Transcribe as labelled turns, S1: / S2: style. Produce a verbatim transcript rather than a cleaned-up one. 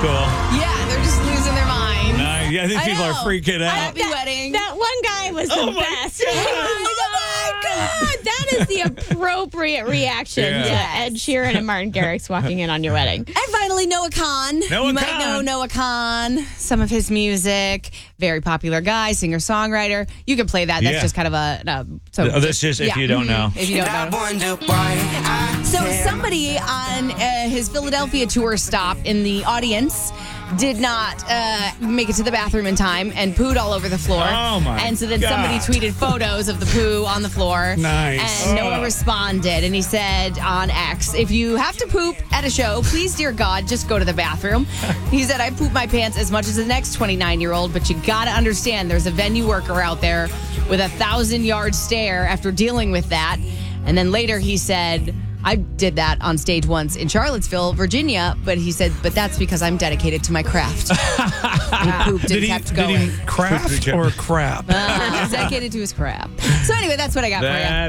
S1: cool.
S2: Yeah, they're just losing their minds.
S1: Nice. Yeah, I think
S2: I
S1: people
S2: know.
S1: are freaking out.
S2: Happy wedding.
S3: That one guy was
S1: Oh
S3: the
S1: my
S3: best.
S1: God.
S3: Oh my God. That is the appropriate reaction
S1: Yeah.
S3: to Ed Sheeran and Martin Garrix walking in on your wedding.
S2: And finally, Noah Khan.
S1: Noah
S2: you might
S1: Khan.
S2: know Noah Khan, some of his music. Very popular guy, singer-songwriter. You can play that. That's
S1: Yeah.
S2: just kind of a... a so
S1: Oh, that's just if
S2: yeah,
S1: you don't
S2: mhm,
S1: know.
S2: If you don't know. So somebody on uh, his Philadelphia tour stop in the audience did not uh, make it to the bathroom in time and pooed all over the floor.
S1: Oh, my
S2: And so then somebody
S1: God.
S2: tweeted photos of the poo on the floor.
S1: Nice.
S2: And
S1: Oh.
S2: Noah responded, and he said on X, if you have to poop at a show, please, dear God, just go to the bathroom. He said, I poop my pants as much as the next twenty-nine-year-old, but you got to understand there's a venue worker out there with a thousand-yard stare after dealing with that. And then later he said, I did that on stage once in Charlottesville, Virginia, but he said, but that's because I'm dedicated to my craft. He pooped
S4: Did
S2: and
S4: he,
S2: kept
S4: did
S2: going.
S4: he craft or crap?
S2: Uh, he's dedicated to his craft. So anyway, that's what I got for you.
S1: That